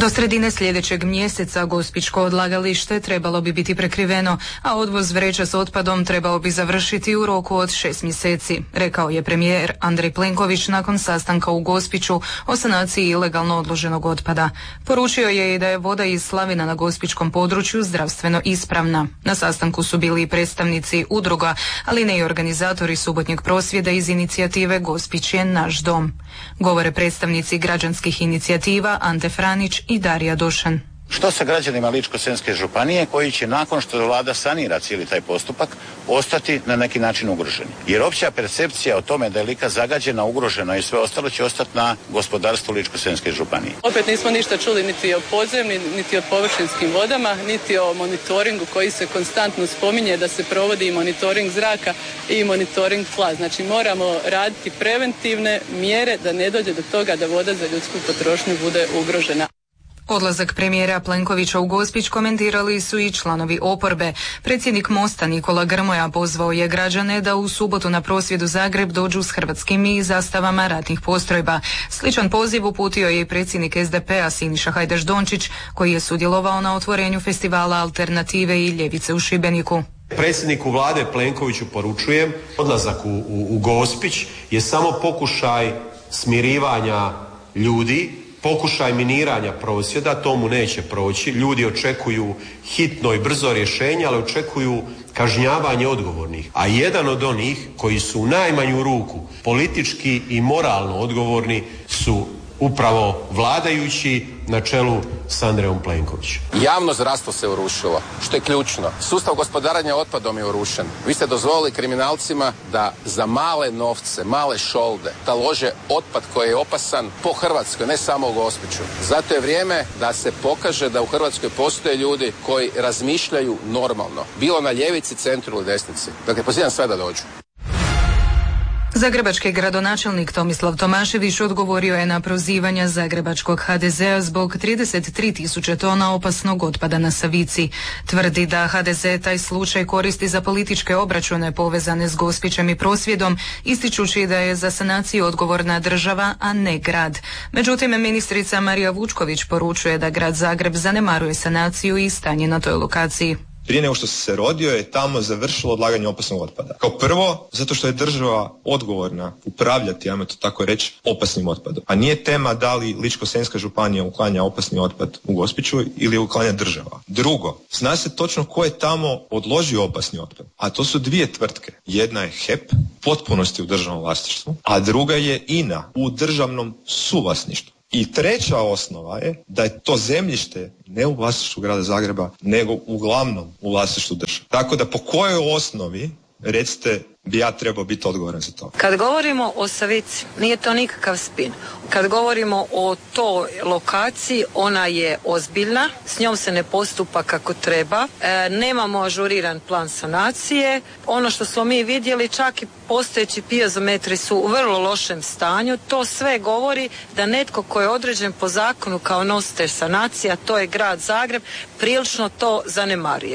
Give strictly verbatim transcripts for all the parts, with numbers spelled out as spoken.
Do sredine sljedećeg mjeseca gospićko odlagalište trebalo bi biti prekriveno, a odvoz vreća s otpadom trebao bi završiti u roku od šest mjeseci, rekao je premijer Andrej Plenković nakon sastanka u Gospiću o sanaciji ilegalno odloženog otpada. Poručio je i da je voda iz slavina na gospićkom području zdravstveno ispravna. Na sastanku su bili i predstavnici udruga, ali ne i organizatori subotnjeg prosvjeda iz inicijative Gospić je naš dom. Govore predstavnici građanskih inicijativa Ante Franić i Darija Došan. Što sa građanima Ličko-senjske županije koji će nakon što vlada sanira cijeli taj postupak ostati na neki način ugroženi? Jer opća percepcija o tome da je Lika zagađena, ugrožena i sve ostalo će ostati na gospodarstvu Ličko-senjske županije. Opet nismo ništa čuli niti o podzemnim, niti o površinskim vodama, niti o monitoringu koji se konstantno spominje da se provodi i monitoring zraka i monitoring tla. Znači moramo raditi preventivne mjere da ne dođe do toga da voda za ljudsku potrošnju bude ugrožena. Odlazak premijera Plenkovića u Gospić komentirali su i članovi oporbe. Predsjednik Mosta Nikola Grmoja pozvao je građane da u subotu na prosvjed u Zagreb dođu s hrvatskim i zastavama ratnih postrojba. Sličan poziv uputio je i predsjednik S D P-a Siniša Hajdaš Dončić, koji je sudjelovao na otvorenju festivala Alternative i ljevice u Šibeniku. Predsjedniku vlade Plenkoviću poručujem, odlazak u, u, u Gospić je samo pokušaj smirivanja ljudi, pokušaj miniranja prosvjeda, to mu neće proći. Ljudi očekuju hitno i brzo rješenje, ali očekuju kažnjavanje odgovornih. A jedan od onih koji su u najmanju ruku politički i moralno odgovorni su upravo vladajući na čelu s Andrejom Plenkovićem. Javno zdravstvo se urušilo, što je ključno. Sustav gospodarenja otpadom je urušen. Vi ste dozvolili kriminalcima da za male novce, male šolde, talože otpad koji je opasan po Hrvatskoj, ne samo u Gospiću. Zato je vrijeme da se pokaže da u Hrvatskoj postoje ljudi koji razmišljaju normalno. Bilo na ljevici, centru ili desnici. Dakle, pozivam sve da dođu. Zagrebački gradonačelnik Tomislav Tomašević odgovorio je na prozivanja zagrebačkog H D Z-a zbog trideset tri tisuće tona opasnog otpada na Savici. Tvrdi da H D Z taj slučaj koristi za političke obračune povezane s Gospićem i prosvjedom, ističući da je za sanaciju odgovorna država, a ne grad. Međutim, ministrica Marija Vučković poručuje da grad Zagreb zanemaruje sanaciju i stanje na toj lokaciji. Prije nego što se se rodio je tamo završilo odlaganje opasnog otpada. Kao prvo, zato što je država odgovorna upravljati, ajmo to tako reći, opasnim otpadom. A nije tema da li Ličko-senjska županija uklanja opasni otpad u Gospiću ili uklanja država. Drugo, zna se točno ko je tamo odložio opasni otpad. A to su dvije tvrtke. Jedna je H E P, potpunosti u državnom vlasništvu, a druga je I N A u državnom suvlasništvu. I treća osnova je da je to zemljište ne u vlasništvu grada Zagreba, nego uglavnom u vlasništvu države. Tako da po kojoj osnovi, recite, bi ja trebao biti odgovoran za to? Kad govorimo o Savici, nije to nikakav spin. Kad govorimo o toj lokaciji, ona je ozbiljna, s njom se ne postupa kako treba, e, nemamo ažuriran plan sanacije. Ono što smo mi vidjeli, čak i postojeći piezometri su u vrlo lošem stanju. To sve govori da netko ko je određen po zakonu kao nositelj sanacija, to je grad Zagreb, prilično to zanemaruje.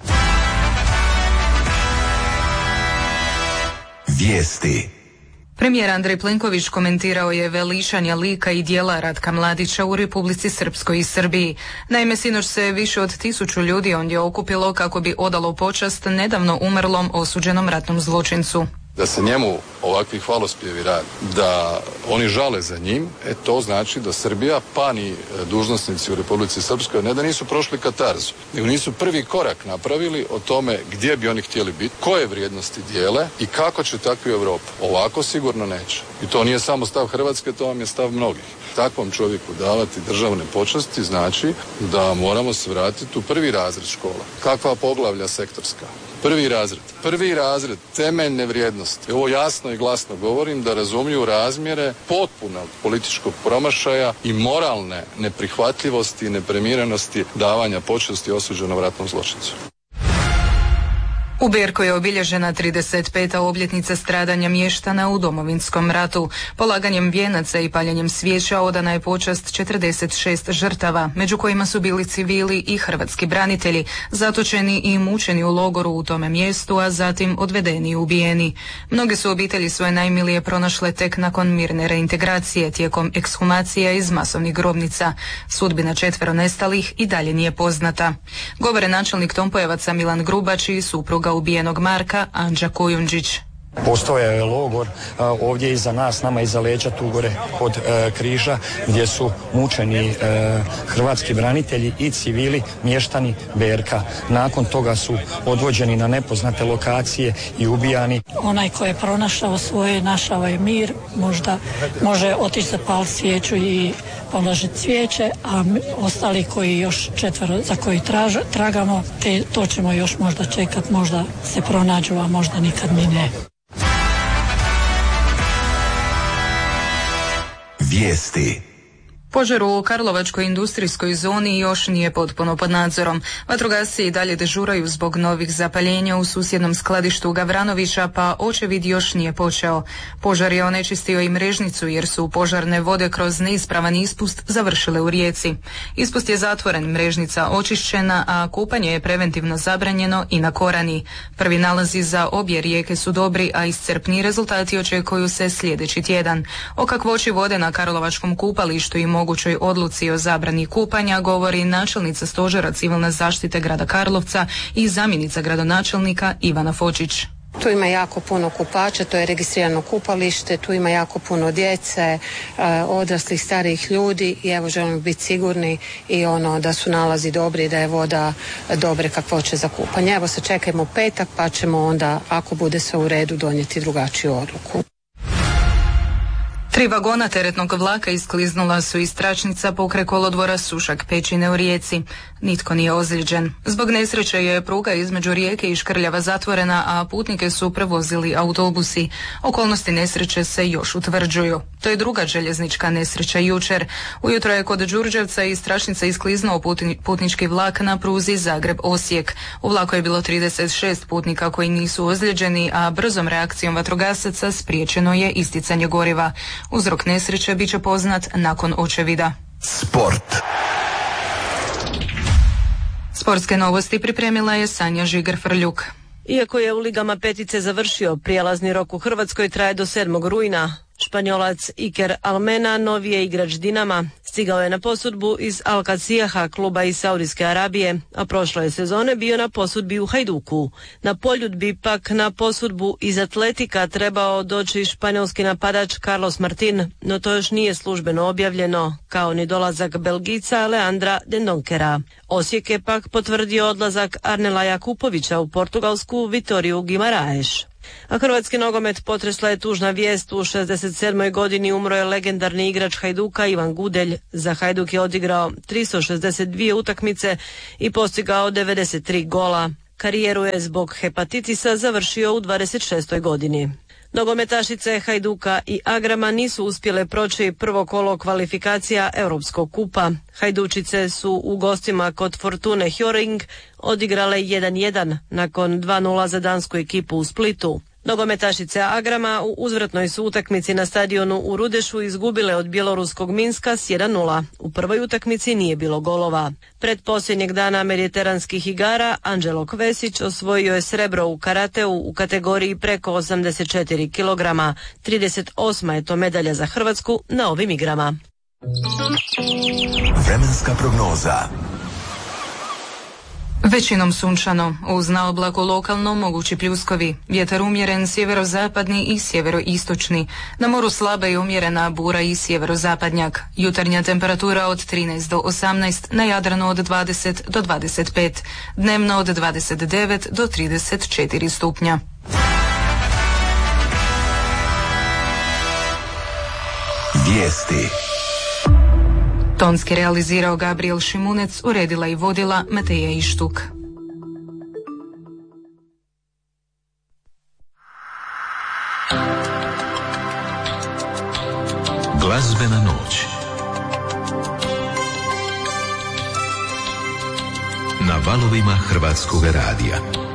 Vijesti. Premijer Andrej Plenković komentirao je veličanje lika i djela Ratka Mladića u Republici Srpskoj i Srbiji. Naime, sinoć se više od tisuću ljudi ondje okupilo kako bi odalo počast nedavno umrlom osuđenom ratnom zločincu. Da se njemu ovakvi hvalospjevi radi, da oni žale za njim, e to znači da Srbija, pa ni dužnosnici u Republici Srpskoj, ne da nisu prošli katarzu, nego nisu prvi korak napravili o tome gdje bi oni htjeli biti, koje vrijednosti dijele i kako će takvi Europu. Ovako sigurno neće. I to nije samo stav Hrvatske, to vam je stav mnogih. Takvom čovjeku davati državne počasti znači da moramo se vratiti u prvi razred škola. Kakva poglavlja sektorska? Prvi razred. Prvi razred temeljne vrijednosti. Ovo jasno i glasno govorim da razumiju razmjere potpunog političkog promašaja i moralne neprihvatljivosti i neprimjerenosti davanja počasti osuđenom ratnom zločincu. U Berkoj je obilježena trideset peta obljetnica stradanja mještana u Domovinskom ratu. Polaganjem vijenaca i paljenjem svijeća odana je počast četrdeset šest žrtava, među kojima su bili civili i hrvatski branitelji, zatočeni i mučeni u logoru u tome mjestu, a zatim odvedeni i ubijeni. Mnoge su obitelji svoje najmilije pronašle tek nakon mirne reintegracije tijekom ekshumacija iz masovnih grobnica. Sudbina četvero nestalih i dalje nije poznata. Govore načelnik Tompojevaca Milan Grubač i supruga ubijenog Marka Anđa Kujundžić. Postojao je logor a, ovdje iza nas, nama iza leđa tu gore kod e, križa gdje su mučeni e, hrvatski branitelji i civili mještani Berka. Nakon toga su odvođeni na nepoznate lokacije i ubijani. Onaj ko je pronašao svoje, našao je mir, možda može otići zapaliti svijeću i položiti cvijeće, a ostali koji još četvero za koji traž, tragamo, te, to ćemo još možda čekati, možda se pronađu, a možda nikad ni ne. Vijesti. Požar u Karlovačkoj industrijskoj zoni još nije potpuno pod nadzorom. Vatrogasci i dalje dežuraju zbog novih zapaljenja u susjednom skladištu Gavranovića, pa očevid još nije počeo. Požar je onečistio i Mrežnicu jer su požarne vode kroz neispravan ispust završile u rijeci. Ispust je zatvoren, Mrežnica očišćena, a kupanje je preventivno zabranjeno i na Korani. Prvi nalazi za obje rijeke su dobri, a iscrpni rezultati očekuju se sljedeći tjedan. O kakvoći vode na Karlovačkom kupalištu i mogućoj odluci o zabrani kupanja govori načelnica Stožera civilne zaštite grada Karlovca i zamjenica gradonačelnika Ivana Fočić. Tu ima jako puno kupača, to je registrirano kupalište, tu ima jako puno djece, odraslih, starijih ljudi i evo želimo biti sigurni i ono da su nalazi dobri, da je voda dobre kakvoće za kupanje. Evo se čekajmo petak pa ćemo onda, ako bude sve u redu, donijeti drugačiju odluku. Tri vagona teretnog vlaka iskliznula su iz tračnica pokraj kolodvora Sušak Pećine u Rijeci. Nitko nije ozlijeđen. Zbog nesreće je pruga između Rijeke i Škrljeva zatvorena, a putnike su prevozili autobusi. Okolnosti nesreće se još utvrđuju. To je druga željeznička nesreća jučer. Ujutro je kod Đurđevca iz tračnica iskliznuo putnički vlak na pruzi Zagreb-Osijek. U vlaku je bilo trideset šest putnika koji nisu ozlijeđeni, a brzom reakcijom vatrogasaca spriječeno je isticanje goriva. Uzrok nesreće bit će poznat nakon očevida. Sport. Sportske novosti pripremila je Sanja Žigar-Frljuk. Iako je u ligama petice završio, prijelazni rok u Hrvatskoj traje do sedmog rujna. Španjolac Iker Almena, novi je igrač Dinama, stigao je na posudbu iz Al-Qasijaha, kluba iz Saudijske Arabije, a prošle sezone bio na posudbi u Hajduku. Na poljudbi pak na posudbu iz Atletika trebao doći španjolski napadač Carlos Martin, no to još nije službeno objavljeno, kao ni dolazak Belgica Leandra Dendonkera. Osijek je pak potvrdio odlazak Arnela Jakupovića u portugalsku Vitoriju Guimaraes. A hrvatski nogomet potresla je tužna vijest. U šezdeset sedmoj godini umro je legendarni igrač Hajduka Ivan Gudelj. Za Hajduk je odigrao tristo šezdeset dvije utakmice i postigao devedeset tri gola. Karijeru je zbog hepatitisa završio u dvadeset šestoj godini. Nogometašice Hajduka i Agrama nisu uspjele proći prvo kolo kvalifikacija Europskog kupa. Hajdučice su u gostima kod Fortune Hjorring odigrale jedan jedan nakon dva nula za dansku ekipu u Splitu. Nogometašice Agrama u uzvratnoj su utakmici na stadionu u Rudešu izgubile od bjeloruskog Minska s jedan nula. U prvoj utakmici nije bilo golova. Pred posljednjeg dana mediteranskih igara Anđelo Kvesić osvojio je srebro u karateu u kategoriji preko osamdeset četiri kilograma. trideset osma je to medalja za Hrvatsku na ovim igrama. Vremenska prognoza. Većinom sunčano, uz na oblaku lokalno mogući pljuskovi, vjetar umjeren sjeverozapadni i sjeveroistočni, na moru slaba i umjerena bura i sjeverozapadnjak, jutarnja temperatura od trinaest do osamnaest, na Jadranu od dvadeset do dvadeset pet, dnevno od dvadeset devet do trideset četiri stupnja. Vijesti. Tonski realizirao Gabriel Šimunec, uredila i vodila Mateja Ištuk. Glazbena noć. Na valovima Hrvatskog radija.